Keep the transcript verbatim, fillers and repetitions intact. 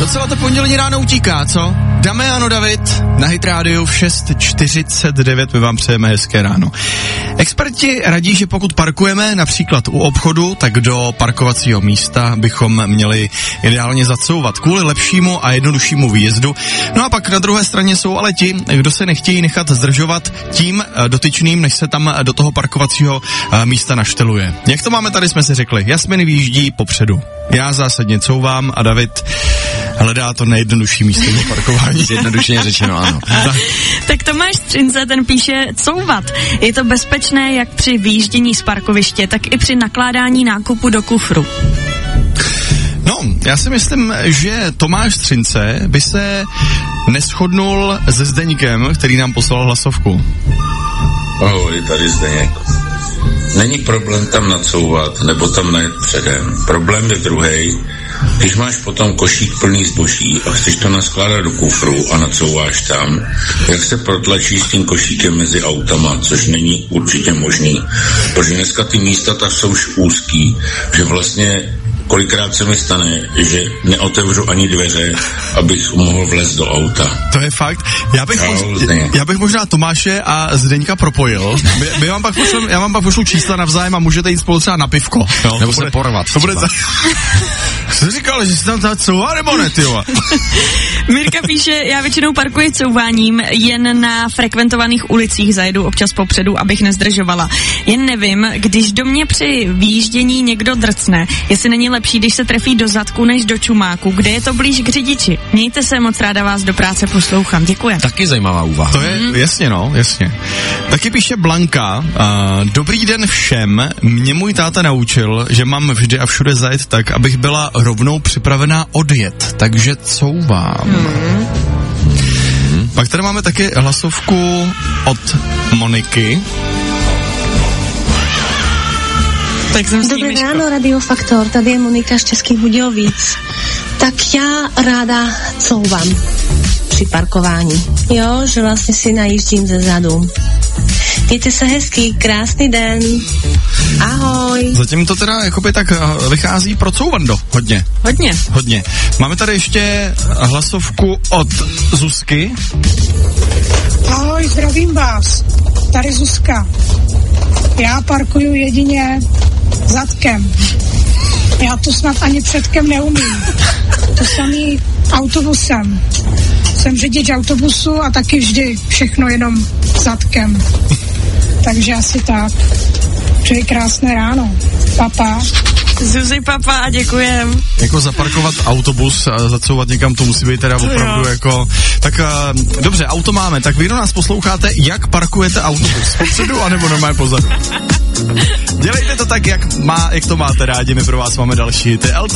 Docela to pondělní ráno utíká, co? Damiano David na Hit Radio v šest čtyřicet devět, my vám přejeme hezké ráno. Experti radí, že pokud parkujeme například u obchodu, tak do parkovacího místa bychom měli ideálně zacouvat kvůli lepšímu a jednoduššímu výjezdu. No a pak na druhé straně jsou ale ti, kdo se nechtějí nechat zdržovat tím dotyčným, než se tam do toho parkovacího místa našteluje. Jak to máme tady, jsme si řekli, Jasminy výjíždí popředu. Já zásadně couvám a David hledá to nejjednodušší místo do parkování. Zjednodušeně řečeno, ano. tak. tak Tomáš Střince, ten píše couvat. Je to bezpečné jak při výjíždění z parkoviště, tak i při nakládání nákupu do kufru. No, já si myslím, že Tomáš Střince by se neshodnul se Zdeňkem, který nám poslal hlasovku. Ahoj, tady Zdeněk. Není problém tam nacouvat, nebo tam najet předem. Problém je druhej, když máš potom košík plný zboží a chceš to naskládat do kufru a nacouváš tam, jak se protlačíš s tím košíkem mezi autama, což není určitě možný, protože dneska ty místa tak jsou už úzký, že vlastně kolikrát se mi stane, že neotevřu ani dveře, abych mohl vlézt do auta. To je fakt. Já bych, mož, já bych možná Tomáše a Zdeňka propojil. My, my vám pak pošlu, já vám pak pošlu čísla navzájem a můžete jít spolu třeba na pivko. Jo? Nebo se porvat. To bude za... Jsi říkal, že jsi tam ta couvá, nebo ne, tyjo? Mirka píše, já většinou parkuji couváním jen na frekventovaných ulicích, zajedu občas popředu, abych nezdržovala. Jen nevím, když do mě při výjíždění někdo drcne, jestli není lepší, když se trefí do zadku než do čumáku, kde je to blíž k řidiči. Mějte se, moc ráda vás do práce poslouchám. Děkuji. Taky zajímavá úvaha. To je, mm. jasně no, jasně. Taky píše Blanka, uh, dobrý den všem, mě můj táta naučil, že mám vždy a všude zajet tak, abych byla rovnou připravená odjet, takže couvám. Mm. Mm. Pak tady máme taky hlasovku od Moniky. Tak jsem Dobré ráno, Radio Faktor, tady je Monika z Českých Budějovic. Tak já ráda couvám při parkování. Jo, že vlastně si najíždím ze zadu. Mějte se hezky, krásný den. Ahoj. Zatím to teda jakoby tak vychází pro couvando. Hodně. Hodně. Hodně. Máme tady ještě hlasovku od Zuzky. Ahoj, zdravím vás. Tady Zuzka. Já parkuju jedině zadkem. Já to snad ani předkem neumím. To samý autobusem. Jsem řidič autobusu a taky vždy všechno jenom zadkem. Takže asi tak. Přeji krásné ráno. Papa. Zuzi, papa, a děkujem. Jako zaparkovat autobus a zacouvat někam, to musí být teda opravdu jako... Tak uh, dobře, auto máme, tak vy, kdo nás posloucháte, jak parkujete autobus? Popředu, anebo normálně pozadu? Dělejte to tak, jak, má, jak to máte rádi, my pro vás máme další hity.